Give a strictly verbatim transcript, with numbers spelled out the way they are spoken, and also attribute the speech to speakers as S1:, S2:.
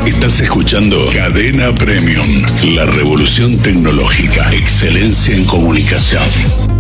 S1: Estás escuchando Cadena Premium, la revolución tecnológica, excelencia en comunicación.